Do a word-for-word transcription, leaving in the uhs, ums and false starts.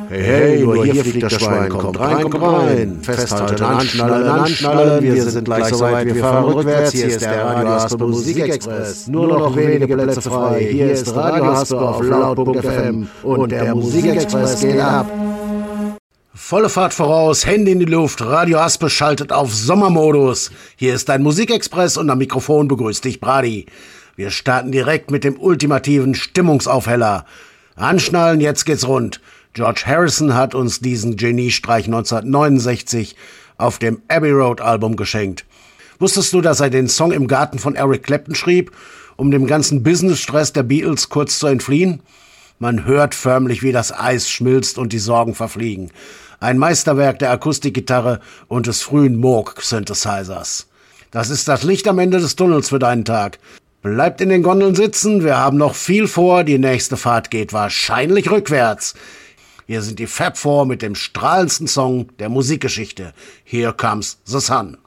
Hey, hey, nur hier fliegt das Schwein, kommt rein, kommt rein. Festhalten, anschnallen, anschnallen, wir sind gleich soweit, wir fahren rückwärts. Hier ist der Radio Haspe Musikexpress. Nur noch wenige Plätze frei. Hier ist Radio Haspe auf laut Punkt F M und der Musikexpress geht ab. Volle Fahrt voraus, Hände in die Luft, Radio Haspe schaltet auf Sommermodus. Hier ist dein Musikexpress und am Mikrofon begrüßt dich Brady. Wir starten direkt mit dem ultimativen Stimmungsaufheller. Anschnallen, jetzt geht's rund. George Harrison hat uns diesen Geniestreich neunzehnhundertneunundsechzig auf dem Abbey Road Album geschenkt. Wusstest du, dass er den Song im Garten von Eric Clapton schrieb, um dem ganzen Business-Stress der Beatles kurz zu entfliehen? Man hört förmlich, wie das Eis schmilzt und die Sorgen verfliegen. Ein Meisterwerk der Akustikgitarre und des frühen Moog-Synthesizers. Das ist das Licht am Ende des Tunnels für deinen Tag. Bleibt in den Gondeln sitzen, wir haben noch viel vor, die nächste Fahrt geht wahrscheinlich rückwärts. Hier sind die Fab Four mit dem strahlendsten Song der Musikgeschichte. Here Comes the Sun.